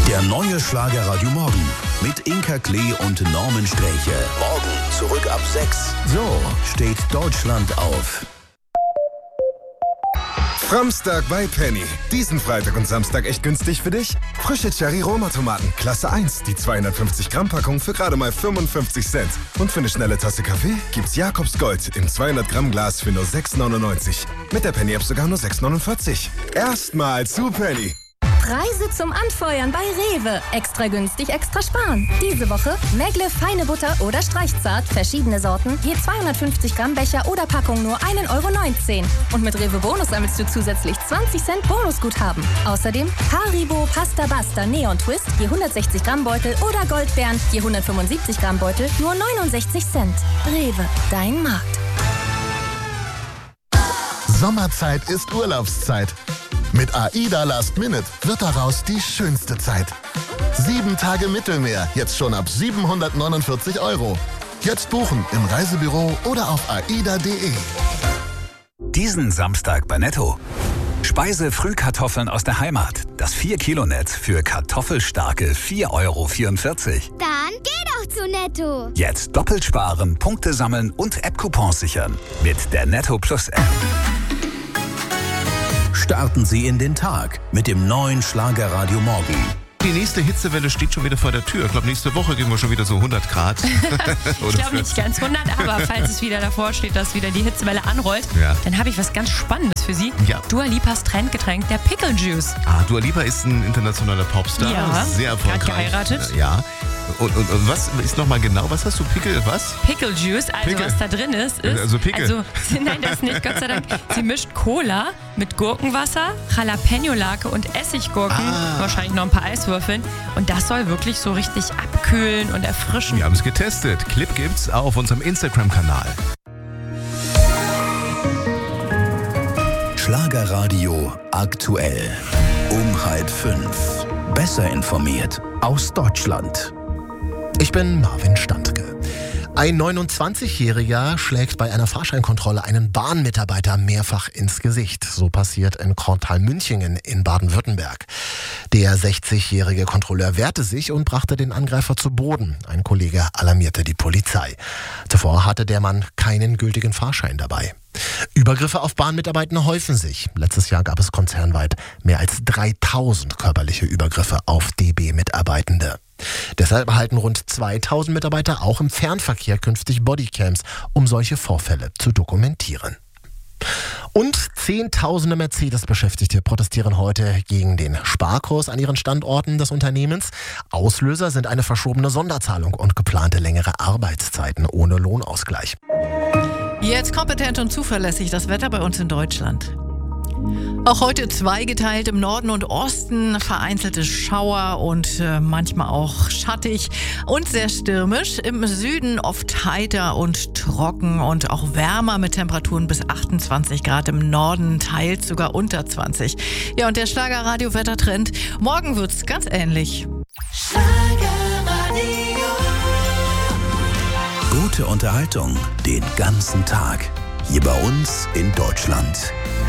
Der neue Schlagerradio Morgen mit Inka Klee und Norman Sträche. Morgen zurück ab 6. So steht Deutschland auf. Framstag bei Penny. Diesen Freitag und Samstag echt günstig für dich? Frische Cherry-Roma-Tomaten, Klasse 1, die 250-Gramm-Packung für gerade mal 55 Cent. Und für eine schnelle Tasse Kaffee gibt's Jakobs Gold im 200-Gramm-Glas für nur 6,99. Mit der Penny-App sogar nur 6,49. Erstmal zu Penny. Preise zum Anfeuern bei Rewe. Extra günstig, extra sparen. Diese Woche Megle, feine Butter oder Streichzart, verschiedene Sorten, je 250 Gramm Becher oder Packung nur 1,19 €. Und mit Rewe Bonus sammelst du zusätzlich 20 Cent Bonusguthaben. Außerdem Haribo, Pasta Basta, Neon Twist, je 160 Gramm Beutel oder Goldbeeren, je 175 Gramm Beutel, nur 69 Cent. Rewe, dein Markt. Sommerzeit ist Urlaubszeit. Mit AIDA Last Minute wird daraus die schönste Zeit. 7 Tage Mittelmeer, jetzt schon ab 749 €. Jetzt buchen im Reisebüro oder auf aida.de. Diesen Samstag bei Netto. Speise-Frühkartoffeln aus der Heimat. Das 4-Kilo-Netz für kartoffelstarke 4,44 €. Dann geh doch zu Netto. Jetzt doppelt sparen, Punkte sammeln und App-Coupons sichern. Mit der Netto Plus App. Starten Sie in den Tag mit dem neuen Schlagerradio Morgen. Die nächste Hitzewelle steht schon wieder vor der Tür. Ich glaube, nächste Woche gehen wir schon wieder so 100 Grad. Ich glaube nicht ganz 100, aber falls es wieder davor steht, dass wieder die Hitzewelle anrollt, dann habe ich was ganz Spannendes für Sie. Ja. Dua Lipas Trendgetränk, der Pickle Juice. Dua Lipa ist ein internationaler Popstar. Ja, sehr erfolgreich. gerade geheiratet. Ja. Und was ist nochmal genau? Was hast du? was? Pickle Juice, also Pickle. was da drin ist Also Pickle. Nein, das nicht, Gott sei Dank. Sie mischt Cola mit Gurkenwasser, Jalapeno-Lake und Essiggurken, wahrscheinlich noch ein paar Eiswürfeln. Und das soll wirklich so richtig abkühlen und erfrischen. Wir haben es getestet. Clip gibt's auf unserem Instagram-Kanal. Schlagerradio aktuell. Um 4:30. Besser informiert aus Deutschland. Ich bin Marvin Standke. Ein 29-Jähriger schlägt bei einer Fahrscheinkontrolle einen Bahnmitarbeiter mehrfach ins Gesicht. So passiert in Korntal-Münchingen in Baden-Württemberg. Der 60-jährige Kontrolleur wehrte sich und brachte den Angreifer zu Boden. Ein Kollege alarmierte die Polizei. Zuvor hatte der Mann keinen gültigen Fahrschein dabei. Übergriffe auf Bahnmitarbeiter häufen sich. Letztes Jahr gab es konzernweit mehr als 3000 körperliche Übergriffe auf DB-Mitarbeitende. Deshalb erhalten rund 2000 Mitarbeiter auch im Fernverkehr künftig Bodycams, um solche Vorfälle zu dokumentieren. Und Zehntausende Mercedes-Beschäftigte protestieren heute gegen den Sparkurs an ihren Standorten des Unternehmens. Auslöser sind eine verschobene Sonderzahlung und geplante längere Arbeitszeiten ohne Lohnausgleich. Jetzt kompetent und zuverlässig das Wetter bei uns in Deutschland. Auch heute zweigeteilt im Norden und Osten, vereinzelte Schauer und manchmal auch schattig und sehr stürmisch. Im Süden oft heiter und trocken und auch wärmer mit Temperaturen bis 28 Grad. Im Norden teils sogar unter 20. Ja, und der Schlagerradio-Wettertrend. Morgen wird's ganz ähnlich. Schlagerradio. Gute Unterhaltung den ganzen Tag. Hier bei uns in Deutschland.